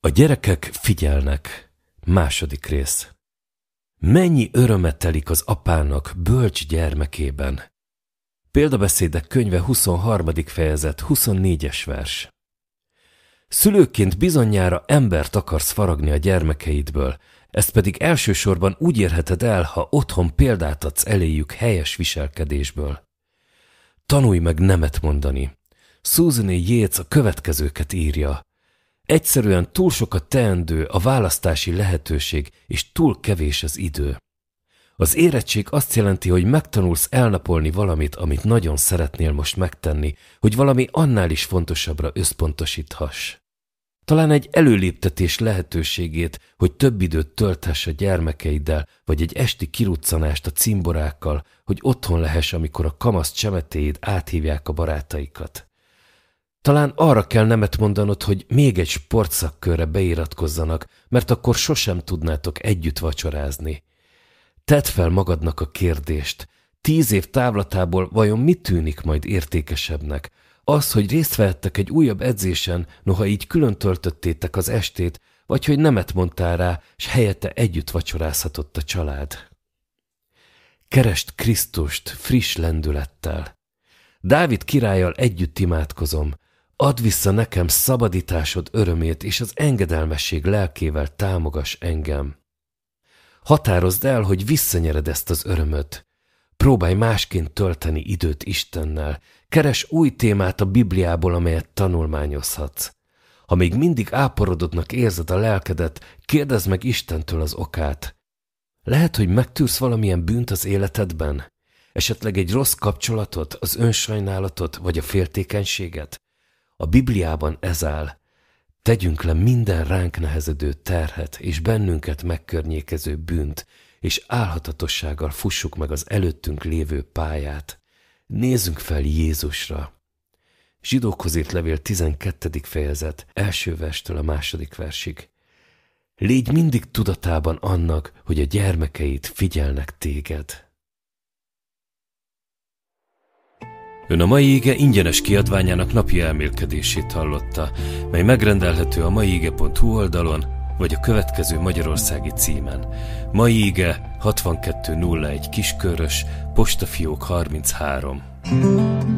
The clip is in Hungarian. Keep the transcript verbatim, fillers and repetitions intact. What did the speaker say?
A gyerekek figyelnek. Második rész. Mennyi örömet telik az apának bölcs gyermekében. Példabeszédek könyve huszonharmadik fejezet, huszonnégyes vers. Szülőként bizonnyára embert akarsz faragni a gyermekeidből, ezt pedig elsősorban úgy érheted el, ha otthon példát adsz eléjük helyes viselkedésből. Tanulj meg nemet mondani. Susan Yates a következőket írja. Egyszerűen túl sok a teendő, a választási lehetőség, és túl kevés az idő. Az érettség azt jelenti, hogy megtanulsz elnapolni valamit, amit nagyon szeretnél most megtenni, hogy valami annál is fontosabbra összpontosíthass. Talán egy előléptetés lehetőségét, hogy több időt tölthess a gyermekeiddel, vagy egy esti kiruccanást a cimborákkal, hogy otthon lehess, amikor a kamasz csemetéid áthívják a barátaikat. Talán arra kell nemet mondanod, hogy még egy sportszakkörre beiratkozzanak, mert akkor sosem tudnátok együtt vacsorázni. Tedd fel magadnak a kérdést, tíz év távlatából vajon mit tűnik majd értékesebbnek? Az, hogy részt vehettek egy újabb edzésen, noha így külön töltöttétek az estét, vagy hogy nemet mondtál rá, s helyette együtt vacsorázhatott a család. Keresd Krisztust friss lendülettel. Dávid királlyal együtt imádkozom. Add vissza nekem szabadításod örömét, és az engedelmesség lelkével támogass engem. Határozd el, hogy visszanyered ezt az örömöt. Próbálj másként tölteni időt Istennel. Keres új témát a Bibliából, amelyet tanulmányozhatsz. Ha még mindig áporodottnak érzed a lelkedet, kérdezd meg Istentől az okát. Lehet, hogy megtűrsz valamilyen bűnt az életedben? Esetleg egy rossz kapcsolatot, az önsajnálatot vagy a féltékenységet? A Bibliában ez áll. Tegyünk le minden ránk nehezedő terhet és bennünket megkörnyékező bűnt, és álhatatossággal fussuk meg az előttünk lévő pályát. Nézzünk fel Jézusra. Zsidókhoz írt levél tizenkettedik fejezet, első verstől a második versig. Légy mindig tudatában annak, hogy a gyermekeid figyelnek téged. Ön a mai ige ingyenes kiadványának napi elmélkedését hallotta, mely megrendelhető a maiige pont hu oldalon, vagy a következő magyarországi címen. Mai ige hatvankettő nulla egy Kiskörös, postafiók harminchárom.